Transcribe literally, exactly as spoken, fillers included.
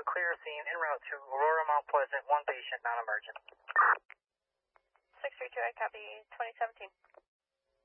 clear scene en route to Aurora Mount Pleasant, one patient, non-emergent. six three two, I copy, twenty seventeen.